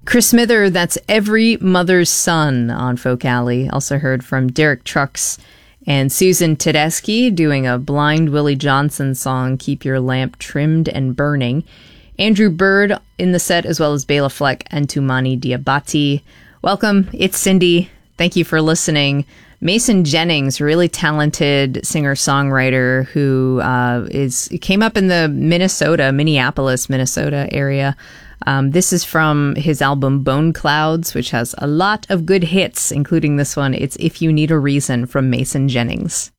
Chris Smither, that's Every Mother's Son on Folk Alley. Also heard from Derek Trucks and Susan Tedeschi doing a Blind Willie Johnson song, Keep Your Lamp Trimmed and Burning. Andrew Bird in the set, as well as Bela Fleck and Tumani Diabati. Welcome, it's Cindy. Thank you for listening. Mason Jennings, really talented singer-songwriter who came up in the Minneapolis, Minnesota area. This is from his album Bone Clouds, which has a lot of good hits, including this one. It's If You Need a Reason from Mason Jennings.